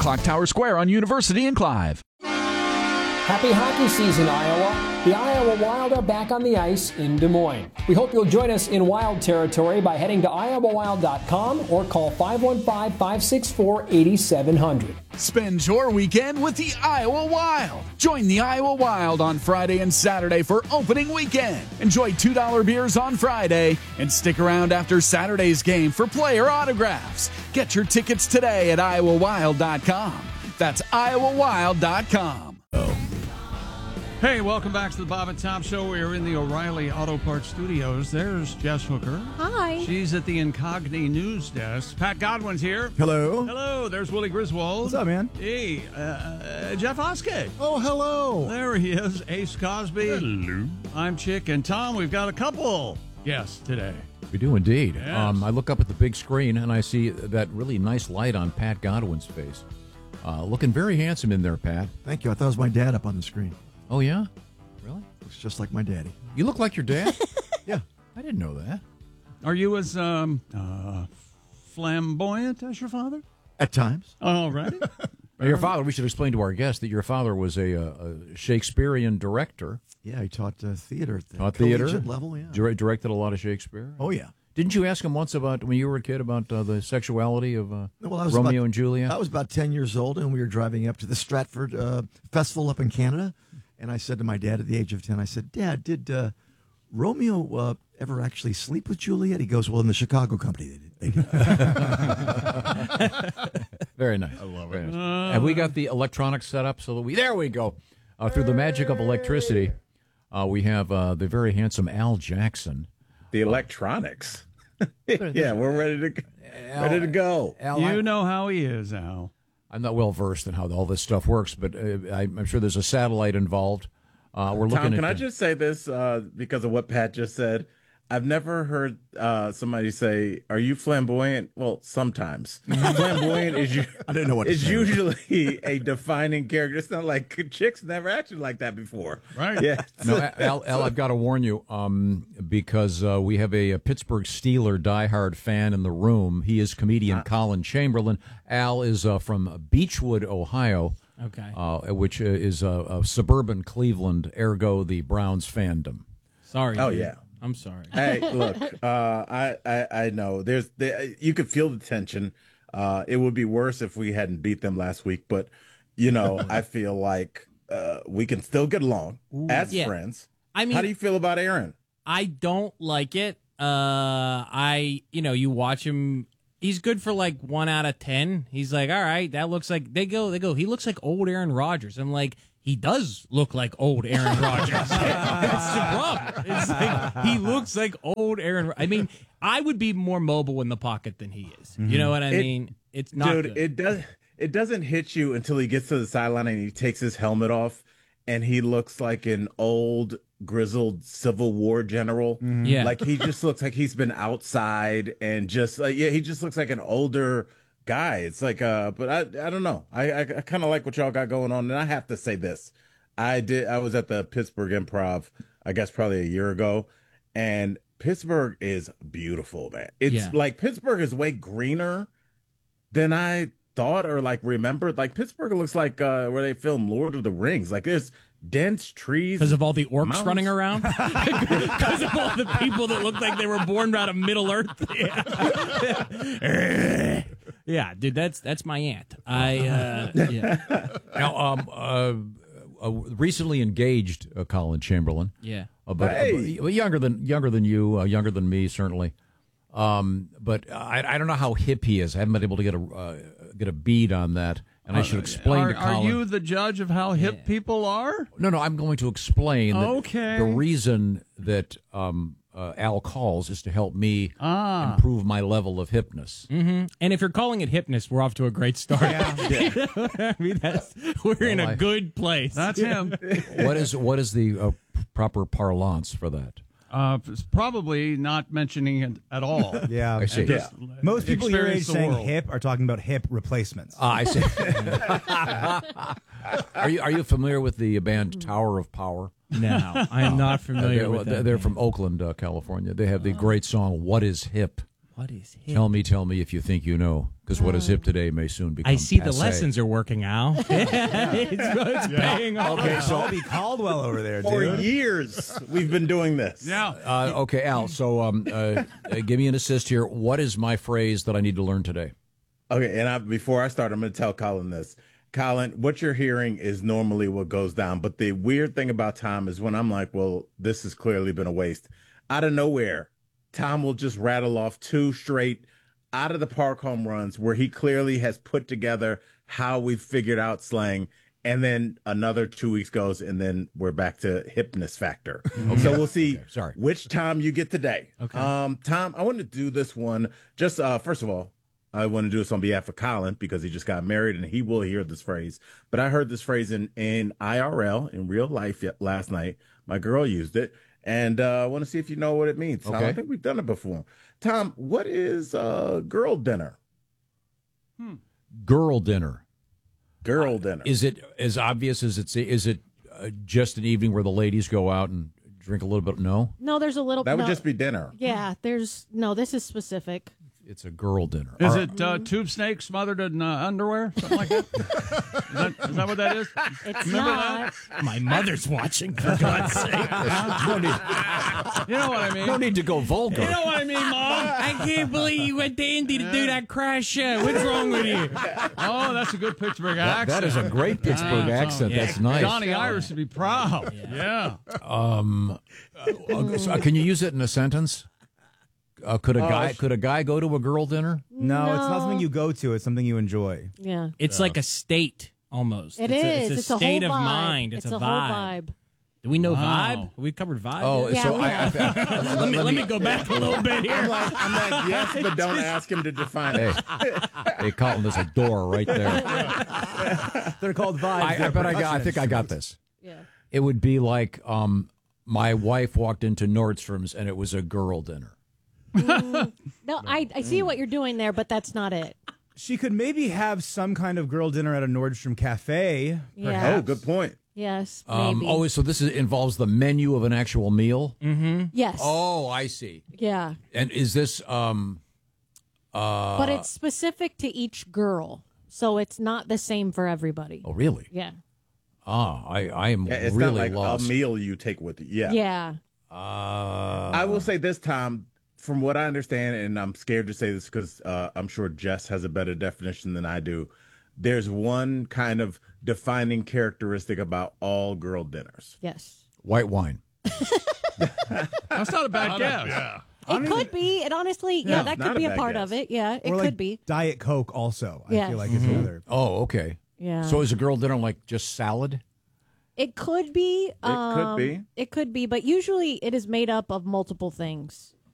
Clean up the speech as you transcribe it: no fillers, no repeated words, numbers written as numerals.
Clock Tower Square on University and Clive. Happy hockey season, Iowa. The Iowa Wild are back on the ice in Des Moines. We hope you'll join us in Wild territory by heading to iowawild.com or call 515-564-8700. Spend your weekend with the Iowa Wild. Join the Iowa Wild on Friday and Saturday for opening weekend. Enjoy $2 beers on Friday and stick around after Saturday's game for player autographs. Get your tickets today at iowawild.com. That's iowawild.com. Hey, welcome back to the Bob and Tom Show. We are in the O'Reilly Auto Parts Studios. There's Jess Hooker. Hi. She's at the Incogni News Desk. Pat Godwin's here. Hello. Hello. There's Willie Griswold. What's up, man? Hey, Jeff Oskey. Oh, hello. There he is. Ace Cosby. Hello. I'm Chick. And Tom, we've got a couple guests today. We do indeed. Yes. I look up at the big screen and I see that really nice light on Pat Godwin's face. Looking very handsome in there, Pat. Thank you. I thought it was my dad up on the screen. Oh, yeah? Really? Looks just like my daddy. You look like your dad? Yeah. I didn't know that. Are you as flamboyant as your father? At times. All righty. Your father, we should explain to our guests that your father was a Shakespearean director. Yeah, he taught theater at the Taught theater? collegiate level, yeah. Directed a lot of Shakespeare. Oh, yeah. Didn't you ask him once about, when you were a kid, about the sexuality of Well, I was Romeo about- and Juliet? I was about 10 years old, and we were driving up to the Stratford Festival up in Canada. And I said to my dad at the age of 10, I said, Dad, did Romeo ever actually sleep with Juliet? He goes, well, in the Chicago company they did. Very nice. I love it. Nice. Have we got the electronics set up so that there we go. Through the magic of electricity, we have the very handsome Al Jackson. The electronics. Yeah, we're ready to go. Al, You know how he is, Al. I'm not well versed in how all this stuff works, but I'm sure there's a satellite involved. We're looking. Tom, can at I just say this because of what Pat just said? I've never heard somebody say, "Are you flamboyant?" Well, sometimes flamboyant is I didn't know what to is say. usually a defining character. It's not like chicks never acted like that before, Right. Yeah. No, Al, I've got to warn you because we have a Pittsburgh Steeler diehard fan in the room. He is comedian Colin Chamberlain. Al is from Beechwood, Ohio. Okay. Which is suburban Cleveland, ergo the Browns fandom. Sorry. Oh dude. yeah. I'm sorry. Hey, look, I know you could feel the tension. It would be worse if we hadn't beat them last week, but I feel like we can still get along as friends. I mean, how do you feel about Aaron? I don't like it. You watch him. He's good for like 1 out of 10. He's like, all right, that looks like they go. He looks like old Aaron Rodgers. I'm like, he does look like old Aaron Rodgers. It's the problem. It's like he looks like old Aaron. I mean, I would be more mobile in the pocket than he is. You know what I mean? It's not Dude, good. it doesn't hit you until he gets to the sideline and he takes his helmet off and he looks like an old grizzled Civil War general. Yeah. Like he just looks like he's been outside and just he just looks like an older guy. It's like but I don't know. I kind of like what y'all got going on, and I have to say this. I was at the Pittsburgh Improv, I guess probably a year ago, and Pittsburgh is beautiful, man. It's like Pittsburgh is way greener than I thought or like remembered. Like Pittsburgh looks like where they filmed Lord of the Rings. Like there's dense trees Because of all the orcs mountains. running around? Because of all the people that look like they were born out of Middle Earth? Yeah, dude, that's my aunt. Now, recently engaged Colin Chamberlain. Yeah. But younger than you, younger than me, certainly. But I don't know how hip he is. I haven't been able to get a bead on that, and I should explain to Colin. Are you the judge of how hip people are? No, I'm going to explain. Okay. That the reason that Al calls is to help me improve my level of hipness. Mm-hmm. And if you're calling it hipness, we're off to a great start. I mean, we're in a good place. That's him. What is the proper parlance for that? It's probably not mentioning it at all. Yeah, I see. Just Most people your age experience the saying world. hip are talking about hip replacements. I see. Are you familiar with the band Tower of Power? No, I am not familiar with that. They're from Oakland, California. They have the great song "What Is Hip." What is hip? Tell me if you think you know, Because what is hip today may soon become I see the passé. lessons are working out. it's paying off. Okay, so I'll be Caldwell over there, For dude. years, we've been doing this. Yeah. Okay, Al. So give me an assist here. What is my phrase that I need to learn today? Okay, and before I start, I'm going to tell Colin this. Colin, what you're hearing is normally what goes down. But the weird thing about Tom is when I'm like, well, this has clearly been a waste. Out of nowhere, Tom will just rattle off 2 straight out of the park home runs where he clearly has put together how we've figured out slang. And then another 2 weeks goes, and then we're back to hipness factor. So we'll see Sorry. which Tom you get today. Okay. Tom, I want to do this one. Just first of all, I want to do this on behalf of Colin because he just got married and he will hear this phrase. But I heard this phrase in IRL, in real life, last night. My girl used it. And I want to see if you know what it means. Tom, Okay. I think we've done it before. Tom, what is girl dinner? Girl dinner. Girl dinner. Is it as obvious as it's? Is it just an evening where the ladies go out and drink a little bit? No, No, there's a little. That would no. just be dinner. Yeah, there's no. This is specific. it's a girl dinner. Is Are- it tube snake smothered in underwear? Something like that? Is that what that is? It's Remember not. My mother's watching, for God's sake. You know what I mean? no need to go vulgar. You know what I mean, Mom? I can't believe you went to Indy to do that crash show. What's wrong with you? Oh, that's a good Pittsburgh accent. That is a great Pittsburgh accent. yeah. That's nice. Johnny Irish would be proud. Yeah. So can you use it in a sentence? Could a guy go to a girl dinner? No, it's not No. something you go to. It's something you enjoy. Yeah, It's like a state almost. it it's is. A, It's a state whole of vibe. mind. It's, a whole vibe. vibe. Do we know Wow. vibe? We covered vibe. Oh, Yeah, so we have. let me go back a little bit here. I'm like, yes, but don't ask him to define it. hey, Colin, there's a door right there. They're called vibes. I think I got this. Yeah. It would be like my wife walked into Nordstrom's and it was a girl dinner. No, I see what you're doing there, but that's not it. She could maybe have some kind of girl dinner at a Nordstrom cafe. Yeah. Perhaps. Oh, good point. Yes, maybe. So this involves the menu of an actual meal? Yes. Oh, I see. Yeah. And is this But it's specific to each girl, so it's not the same for everybody. Oh, really? Yeah. I am Yeah, it's really not like lost. a meal you take with you. Yeah. Yeah. I will say this, Tom, from what I understand, and I'm scared to say this because I'm sure Jess has a better definition than I do. There's one kind of defining characteristic about all girl dinners. Yes. White wine. That's not a bad guess. Yeah. It could be. It honestly, yeah, that not could a be a bad part guess. of it. Yeah, it Or could like be. Diet Coke also. I Yes. feel like is another. Oh, okay. Yeah. So is a girl dinner like just salad? It could be. could be. It could be, but usually it is made up of multiple things.